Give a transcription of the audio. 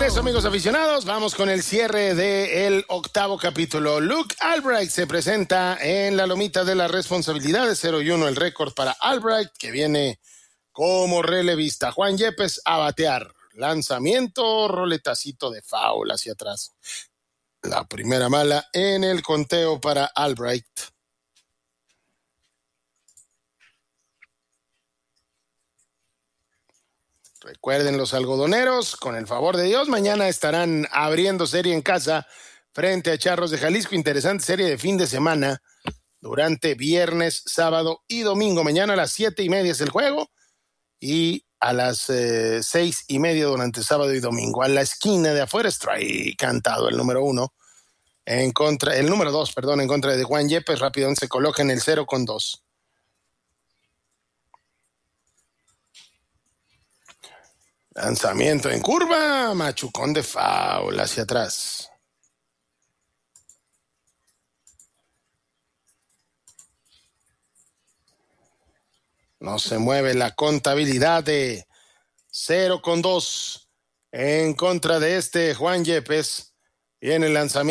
regreso, amigos aficionados. Vamos con el cierre del octavo capítulo. Luke Albright se presenta en la lomita de la responsabilidad, de 0-1 el récord para Albright, que viene como relevista. Juan Yepes a batear. Lanzamiento, roletacito de foul hacia atrás. La primera mala en el conteo para Albright. Recuerden, los algodoneros, con el favor de Dios, mañana estarán abriendo serie en casa frente a Charros de Jalisco. Interesante serie de fin de semana durante viernes, sábado y domingo. Mañana a las 7:30 es el juego y a las 6:30 durante sábado y domingo. A la esquina de afuera, strike cantado el número 2, en contra de Juan Yepes. Rápido se coloca en el 0-2. Lanzamiento en curva, machucón de foul hacia atrás. No se mueve la contabilidad de 0-2 en contra de Juan Yepes. Viene el lanzamiento.